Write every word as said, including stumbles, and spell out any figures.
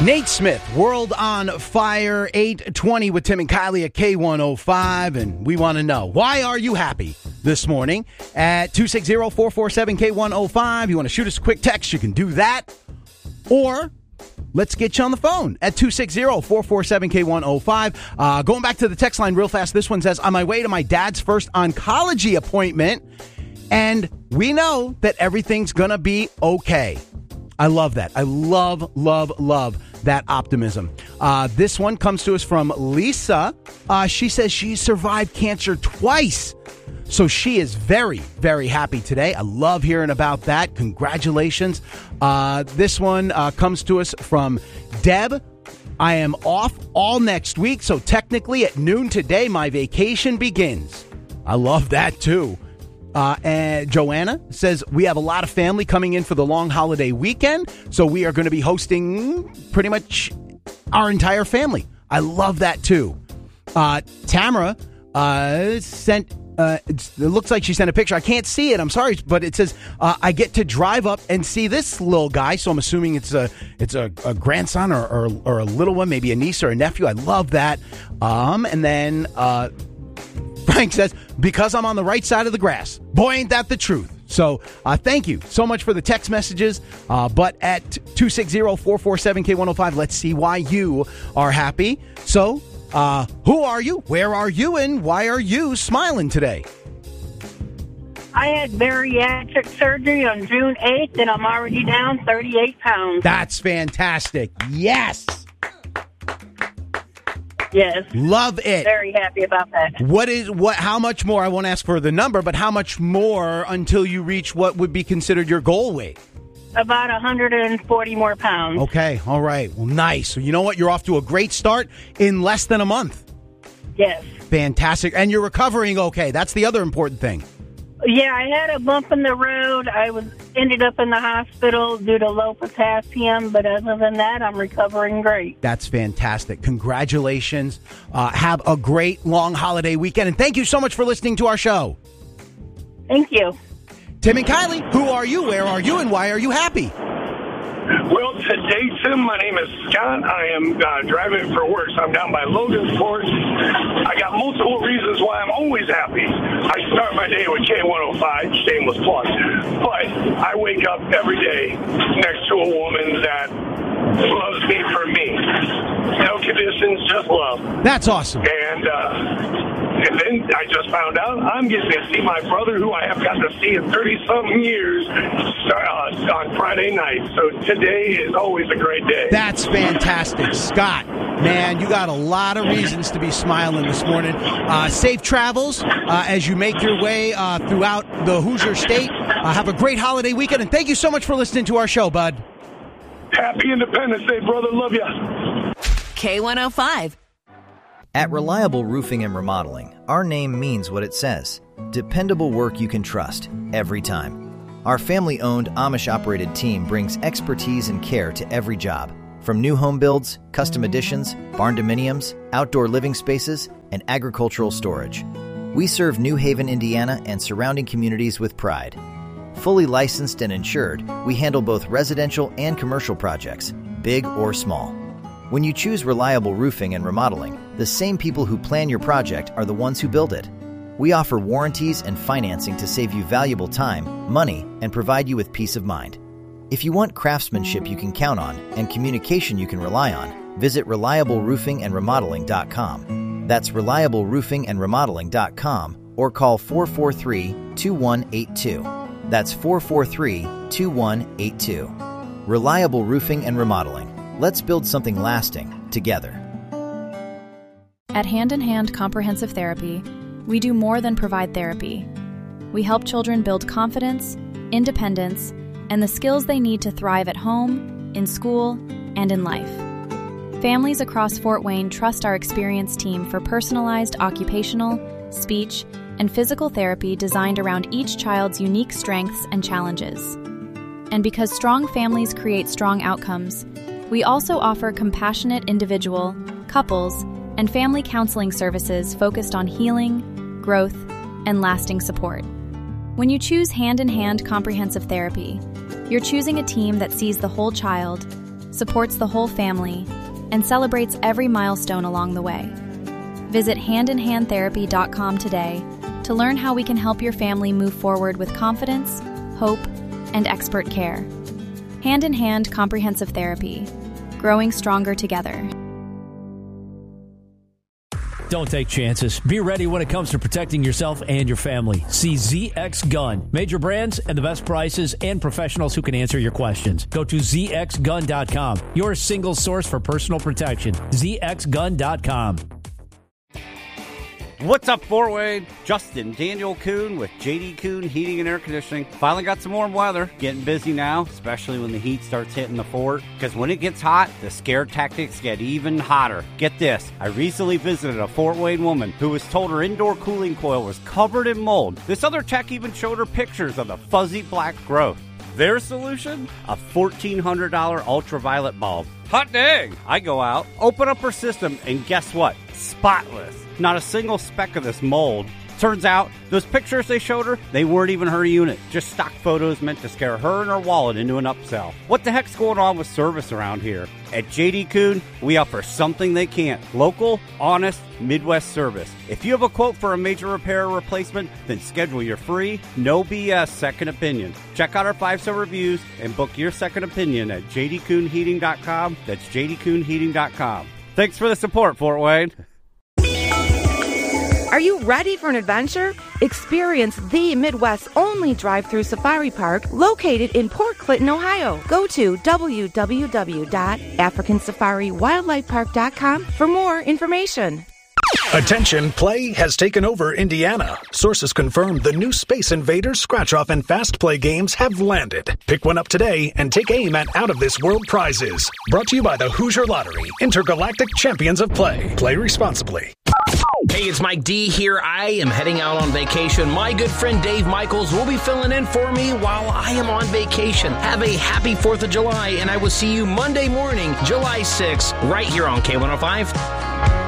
Nate Smith, World on Fire, eight twenty with Tim and Kylie at K one oh five, and we want to know, why are you happy this morning? At two six zero, four four seven, K one oh five, you want to shoot us a quick text, you can do that, or let's get you on the phone at two six zero, four four seven, K one oh five. Uh, going back to the text line real fast, this one says, on my way to my dad's first oncology appointment, and we know that everything's going to be okay. I love that. I love, love, love that optimism. Uh, this one comes to us from Lisa. Uh, she says she survived cancer twice. So she is very, very happy today. I love hearing about that. Congratulations. Uh, this one uh, comes to us from Deb. I am off all next week, so technically at noon today, my vacation begins. I love that too. Uh, and Joanna says, we have a lot of family coming in for the long holiday weekend, so we are going to be hosting pretty much our entire family. I love that too. Uh, Tamara uh, sent, uh, it looks like she sent a picture. I can't see it. I'm sorry, but it says, uh, I get to drive up and see this little guy. So I'm assuming it's a it's a, a grandson or, or, or a little one, maybe a niece or a nephew. I love that. Um, and then... Uh, Frank says, because I'm on the right side of the grass. Boy, ain't that the truth. So uh, thank you so much for the text messages. Uh, but at two six zero, four four seven, K one oh five, let's see why you are happy. So uh, who are you? Where are you? And why are you smiling today? I had bariatric surgery on June eighth, and I'm already down thirty-eight pounds. That's fantastic. Yes. Yes. Love it. Very happy about that. What is what? How much more? I won't ask for the number, but how much more until you reach what would be considered your goal weight? About one hundred forty more pounds. Okay. All right. Well, nice. So you know what? You're off to a great start in less than a month. Yes. Fantastic. And you're recovering okay. That's the other important thing. Yeah, I had a bump in the road. I was ended up in the hospital due to low potassium, but other than that, I'm recovering great. That's fantastic. Congratulations. Uh, have a great long holiday weekend, and thank you so much for listening to our show. Thank you. Tim and Kylie, who are you, where are you, and why are you happy? Well, today, Tim, my name is Scott. I am uh, driving for work, so I'm down by Logansport. I got multiple reasons why I'm always happy. I start my day with K one oh five, shameless plug. But I wake up every day next to a woman that loves me for me. No conditions, just love. That's awesome. And, uh... And then I just found out I'm getting to see my brother, who I have got to see in thirty-something years, start, uh, on Friday night. So today is always a great day. That's fantastic. Scott, man, you got a lot of reasons to be smiling this morning. Uh, safe travels uh, as you make your way uh, throughout the Hoosier State. Uh, have a great holiday weekend, and thank you so much for listening to our show, bud. Happy Independence Day, brother. Love ya. K one oh five. At Reliable Roofing and Remodeling, our name means what it says. Dependable work you can trust, every time. Our family-owned, Amish-operated team brings expertise and care to every job. From new home builds, custom additions, barn dominiums, outdoor living spaces, and agricultural storage. We serve New Haven, Indiana, and surrounding communities with pride. Fully licensed and insured, we handle both residential and commercial projects, big or small. When you choose Reliable Roofing and Remodeling, the same people who plan your project are the ones who build it. We offer warranties and financing to save you valuable time, money, and provide you with peace of mind. If you want craftsmanship you can count on and communication you can rely on, visit reliable roofing and remodeling dot com. That's reliable roofing and remodeling dot com or call four four three, two one eight two. That's four four three, two one eight two. Reliable Roofing and Remodeling. Let's build something lasting together. At Hand in Hand Comprehensive Therapy, we do more than provide therapy. We help children build confidence, independence, and the skills they need to thrive at home, in school, and in life. Families across Fort Wayne trust our experienced team for personalized occupational, speech, and physical therapy designed around each child's unique strengths and challenges. And because strong families create strong outcomes, we also offer compassionate individual, couples, and family counseling services focused on healing, growth, and lasting support. When you choose Hand in Hand Comprehensive Therapy, you're choosing a team that sees the whole child, supports the whole family, and celebrates every milestone along the way. Visit hand in hand therapy dot com today to learn how we can help your family move forward with confidence, hope, and expert care. Hand in Hand Comprehensive Therapy. Growing stronger together. Don't take chances. Be ready when it comes to protecting yourself and your family. See Z X Gun. Major brands and the best prices and professionals who can answer your questions. Go to Z X gun dot com. Your single source for personal protection. Z X gun dot com. What's up, Fort Wayne? Justin Daniel Kuhn with J D Kuhn Heating and Air Conditioning. Finally got some warm weather. Getting busy now, especially when the heat starts hitting the fort. Because when it gets hot, the scare tactics get even hotter. Get this. I recently visited a Fort Wayne woman who was told her indoor cooling coil was covered in mold. This other tech even showed her pictures of the fuzzy black growth. Their solution? A fourteen hundred dollars ultraviolet bulb. Hot dang! I go out, open up her system, and guess what? Spotless. Not a single speck of this mold. Turns out, those pictures they showed her, they weren't even her unit. Just stock photos meant to scare her and her wallet into an upsell. What the heck's going on with service around here? At J D Kuhn, we offer something they can't. Local, honest, Midwest service. If you have a quote for a major repair or replacement, then schedule your free, no B S second opinion. Check out our five-star reviews and book your second opinion at J D Kuhn Heating dot com. That's J D Kuhn Heating dot com. Thanks for the support, Fort Wayne. Are you ready for an adventure? Experience the Midwest's only drive-through safari park located in Port Clinton, Ohio. Go to w w w dot african safari wildlife park dot com for more information. Attention, play has taken over Indiana. Sources confirm the new Space Invaders scratch-off and fast play games have landed. Pick one up today and take aim at out-of-this-world prizes. Brought to you by the Hoosier Lottery, Intergalactic Champions of Play. Play responsibly. Hey, it's Mike D here. I am heading out on vacation. My good friend Dave Michaels will be filling in for me while I am on vacation. Have a happy fourth of July, and I will see you Monday morning, July sixth, right here on K one oh five.